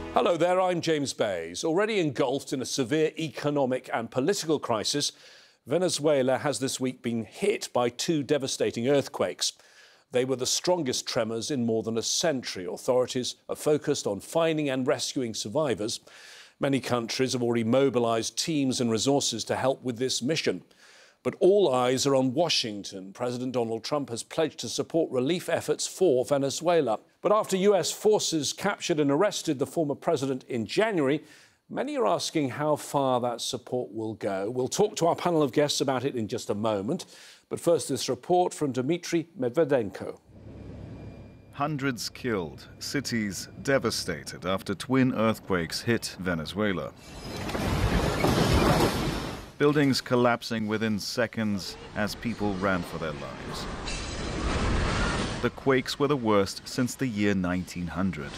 Hello there, I'm James Bays. Already engulfed in a severe economic and political crisis, Venezuela has this week been hit by two devastating earthquakes. They were the strongest tremors in more than a century. Authorities are focused on finding and rescuing survivors. Many countries have already mobilised teams and resources to help with this mission. But all eyes are on Washington. President Donald Trump has pledged to support relief efforts for Venezuela. But after US forces captured and arrested the former president in January, many are asking how far that support will go. We'll talk to our panel of guests about it in just a moment. But first, this report from Dmitry Medvedenko. Hundreds killed, cities devastated after twin earthquakes hit Venezuela. Buildings collapsing within seconds as people ran for their lives. The quakes were the worst since the year 1900.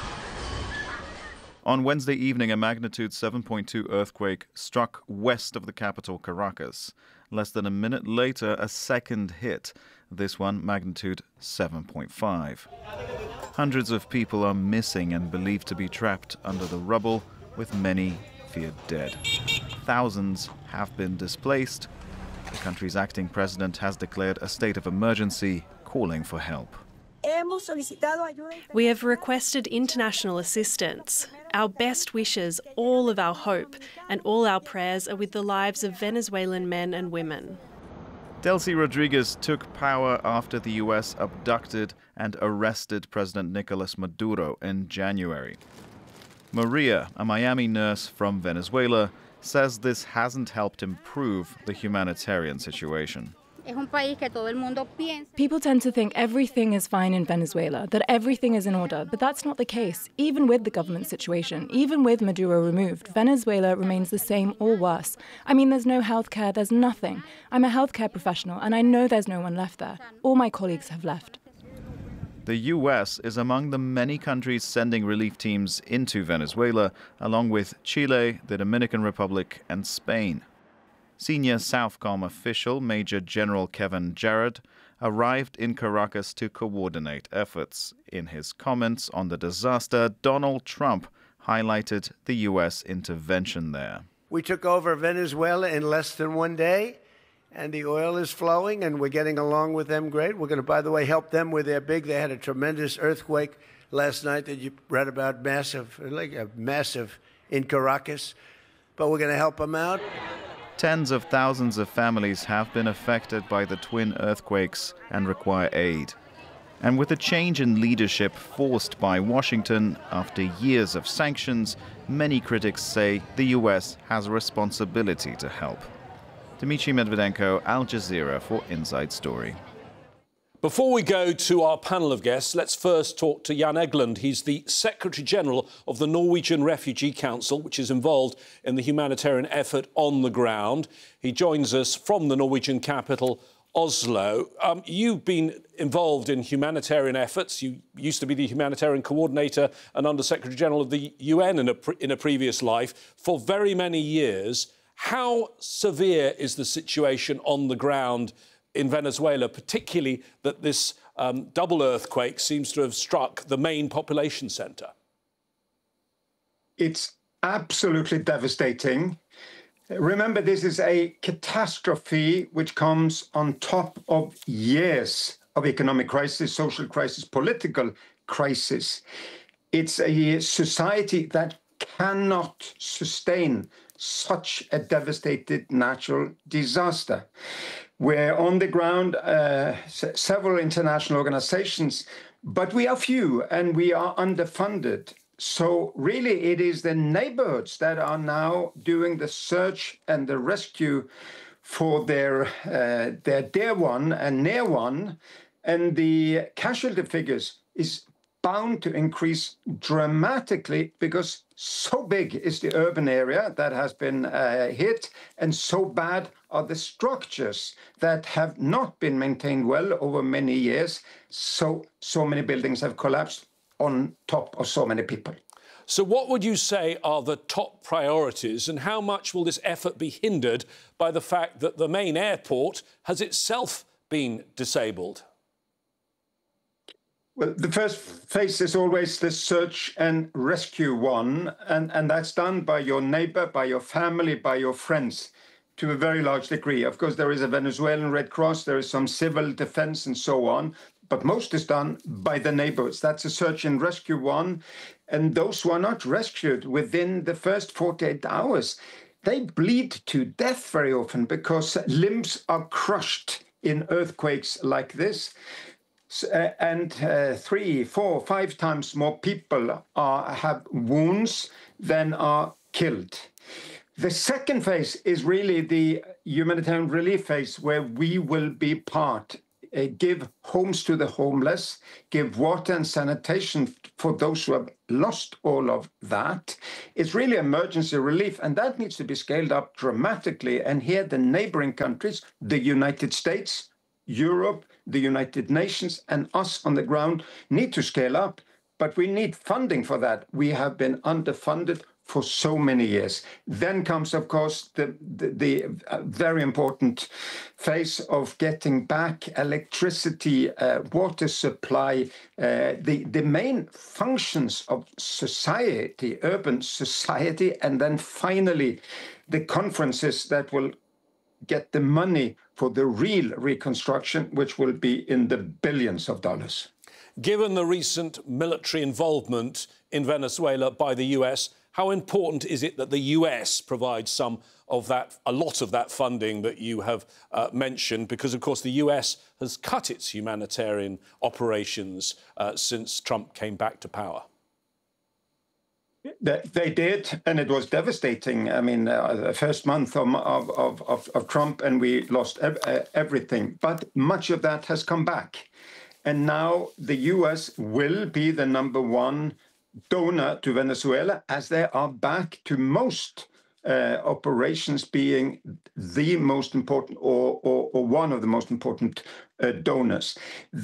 On Wednesday evening, a magnitude 7.2 earthquake struck west of the capital, Caracas. Less than a minute later, a second hit, this one magnitude 7.5. Hundreds of people are missing and believed to be trapped under the rubble, with many feared dead. Thousands have been displaced. The country's acting president has declared a state of emergency, calling for help. We have requested international assistance. Our best wishes, all of our hope, and all our prayers are with the lives of Venezuelan men and women. Delcy Rodriguez took power after the US abducted and arrested President Nicolas Maduro in January. Maria, a Miami nurse from Venezuela, says this hasn't helped improve the humanitarian situation. People tend to think everything is fine in Venezuela, that everything is in order, but that's not the case. Even with the government situation, even with Maduro removed, Venezuela remains the same or worse. I mean, there's no healthcare, there's nothing. I'm a healthcare professional, and I know there's no one left there. All my colleagues have left. The US is among the many countries sending relief teams into Venezuela, along with Chile, the Dominican Republic, and Spain. Senior Southcom official Major General Kevin Jarrett arrived in Caracas to coordinate efforts. In his comments on the disaster, Donald Trump highlighted the US intervention there. We took over Venezuela in less than one day, and the oil is flowing, and we're getting along with them great. We're going to, by the way, help them with their big. They had a tremendous earthquake last night that you read about, massive in Caracas. But we're going to help them out. Tens of thousands of families have been affected by the twin earthquakes and require aid. And with a change in leadership forced by Washington after years of sanctions, many critics say the US has a responsibility to help. Dmitry Medvedenko, Al Jazeera for Inside Story. Before we go to our panel of guests, let's first talk to Jan Egeland. He's the Secretary-General of the Norwegian Refugee Council, which is involved in the humanitarian effort on the ground. He joins us from the Norwegian capital, Oslo. You've been involved in humanitarian efforts. You used to be the humanitarian coordinator and Under-Secretary-General of the UN in a previous life for very many years. How severe is the situation on the ground in Venezuela, particularly that this double earthquake seems to have struck the main population centre? It's absolutely devastating. Remember, this is a catastrophe which comes on top of years of economic crisis, social crisis, political crisis. It's a society that cannot sustain such a devastated natural disaster. We're on the ground, several international organizations, but we are few and we are underfunded. So really it is the neighborhoods that are now doing the search and the rescue for their dear one and near one. And the casualty figures is bound to increase dramatically because so big is the urban area that has been hit, and so bad are the structures that have not been maintained well over many years. So many buildings have collapsed on top of so many people. So what would you say are the top priorities, and how much will this effort be hindered by the fact that the main airport has itself been disabled? Well, the first phase is always the search and rescue one, and that's done by your neighbor, by your family, by your friends to a very large degree. Of course, there is a Venezuelan Red Cross, there is some civil defense and so on, but most is done by the neighbors. That's a search and rescue one. And those who are not rescued within the first 48 hours, they bleed to death very often because limbs are crushed in earthquakes like this. And 3, 4, 5 times more people have wounds than are killed. The second phase is really the humanitarian relief phase, where we will be part, give homes to the homeless, give water and sanitation for those who have lost all of that. It's really emergency relief, and that needs to be scaled up dramatically. And here the neighboring countries, the United States, Europe, the United Nations, and us on the ground need to scale up, but we need funding for that. We have been underfunded for so many years. Then comes, of course, the very important phase of getting back electricity, water supply, the main functions of society, urban society, and then finally the conferences that will get the money for the real reconstruction, which will be in the billions of dollars. Given the recent military involvement in Venezuela by the US, how important is it that the US provides some of that, a lot of that funding that you have mentioned? Because, of course, the US has cut its humanitarian operations since Trump came back to power. They did, and it was devastating. I mean, the first month of Trump, and we lost everything. But much of that has come back. And now the US will be the #1 donor to Venezuela, as they are back to most operations being the most important or one of the most important donors.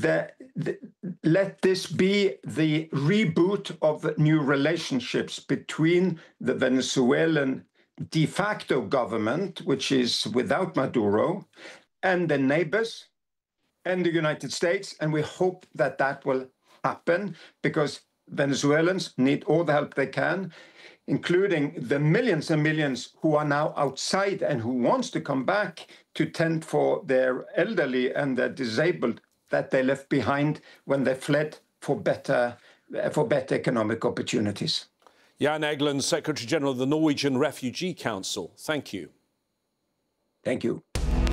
Let this be the reboot of new relationships between the Venezuelan de facto government, which is without Maduro, and the neighbors and the United States. And we hope that that will happen, because Venezuelans need all the help they can, including the millions and millions who are now outside and who wants to come back to tend for their elderly and their disabled that they left behind when they fled for better economic opportunities. Jan Egeland, Secretary General of the Norwegian Refugee Council. Thank you. Thank you.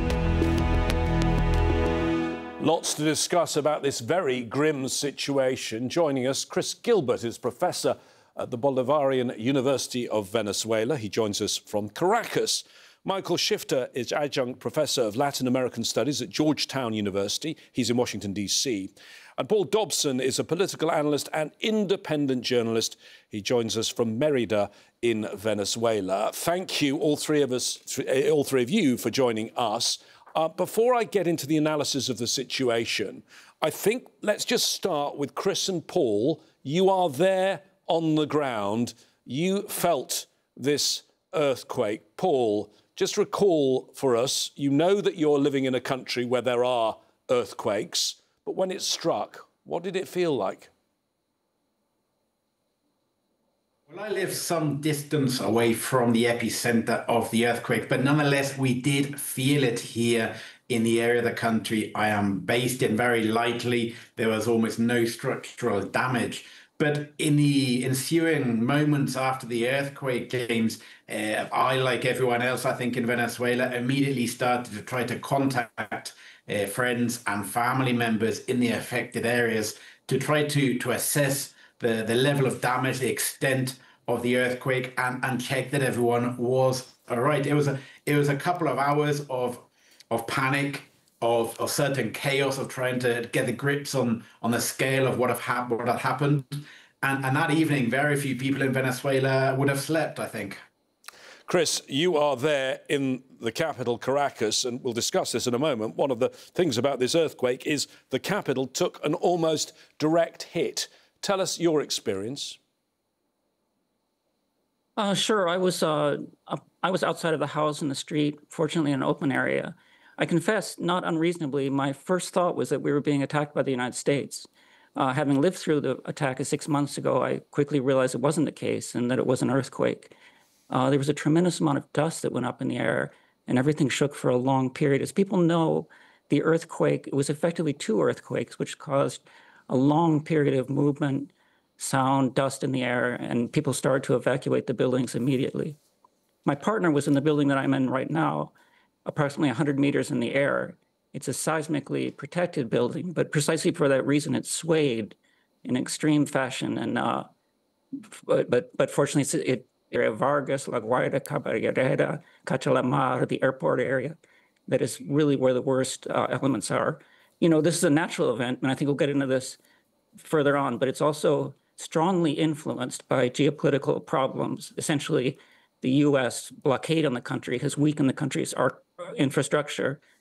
Lots to discuss about this very grim situation. Joining us, Chris Gilbert is Professor at the Bolivarian University of Venezuela. He joins us from Caracas. Michael Shifter is Adjunct Professor of Latin American Studies at Georgetown University. He's in Washington, D.C. And Paul Dobson is a political analyst and independent journalist. He joins us from Merida in Venezuela. Thank you, all three of you, for joining us. Before I get into the analysis of the situation, I think let's just start with Chris and Paul. You are there on the ground. You felt this earthquake. Paul, just recall for us, you know that you're living in a country where there are earthquakes, but when it struck, what did it feel like? Well, I live some distance away from the epicenter of the earthquake, but nonetheless, we did feel it here in the area of the country I am based in. Very lightly, there was almost no structural damage. But in the ensuing moments after the earthquake, James, I, like everyone else, I think, in Venezuela, immediately started to try to contact friends and family members in the affected areas to try to assess the level of damage, the extent of the earthquake, and check that everyone was all right. It was a couple of hours of panic, of certain chaos, of trying to get the grips on the scale of what had happened. And that evening, very few people in Venezuela would have slept, I think. Chris, you are there in the capital, Caracas, and we'll discuss this in a moment. One of the things about this earthquake is the capital took an almost direct hit. Tell us your experience. Sure. I was outside of the house in the street, fortunately in an open area. I confess, not unreasonably, my first thought was that we were being attacked by the United States. Having lived through the attack 6 months ago, I quickly realized it wasn't the case and that it was an earthquake. There was a tremendous amount of dust that went up in the air, and everything shook for a long period. As people know, the earthquake, it was effectively 2 earthquakes, which caused a long period of movement, sound, dust in the air, and people started to evacuate the buildings immediately. My partner was in the building that I'm in right now, approximately 100 meters in the air. It's a seismically protected building, but precisely for that reason, it swayed in extreme fashion. And but fortunately, it area Vargas, La Guaira, Caballera, Cachalamar, the airport area, that is really where the worst elements are. You know, this is a natural event, and I think we'll get into this further on, but it's also strongly influenced by geopolitical problems. Essentially, the U.S. blockade on the country has weakened the country's infrastructure.